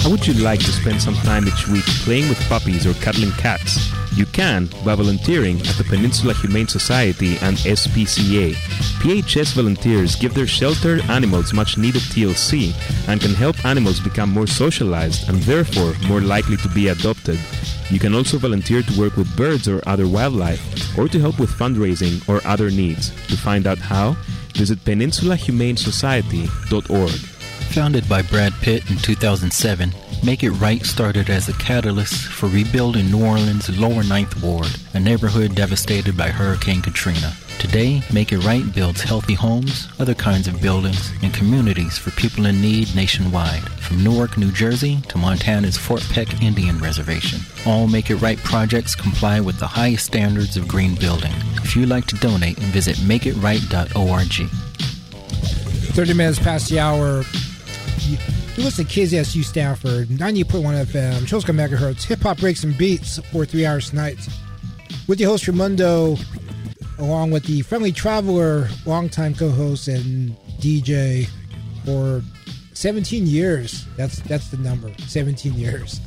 How would you like to spend some time each week playing with puppies or cuddling cats? You can by volunteering at the Peninsula Humane Society and SPCA. PHS volunteers give their sheltered animals much needed TLC and can help animals become more socialized and therefore more likely to be adopted. You can also volunteer to work with birds or other wildlife or to help with fundraising or other needs. To find out how, visit peninsulahumanesociety.org. Founded by Brad Pitt in 2007, Make It Right started as a catalyst for rebuilding New Orleans' lower Ninth Ward, a neighborhood devastated by Hurricane Katrina. Today, Make It Right builds healthy homes, other kinds of buildings, and communities for people in need nationwide, from Newark, New Jersey to Montana's Fort Peck Indian Reservation. All Make It Right projects comply with the highest standards of green building. If you'd like to donate, visit makeitright.org. 30 minutes past the hour. You listen to KZSU Stanford, 90.1 FM, Choska Megahertz, hip hop breaks and beats for 3 hours tonight. With your host Raimundo, along with the Friendly Traveler, longtime co-host and DJ for 17 years. That's the number, 17 years.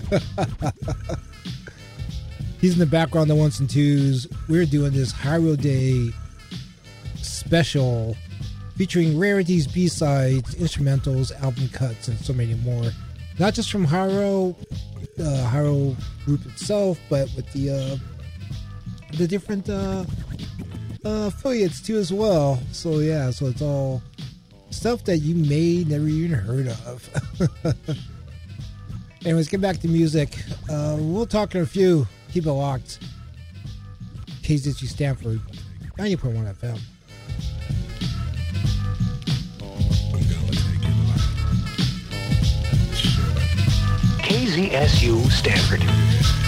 He's in the background, the ones and twos. We're doing this Hyrule Day special featuring rarities, B-sides, instrumentals, album cuts, and so many more. Not just from Hyrule group itself, but with the different affiliates too as well. So yeah, so it's all stuff that you may never even heard of. Anyways, get back to music. We'll talk in a few. Keep it locked. KZSU Stanford, 90.1 FM. KZSU Stanford.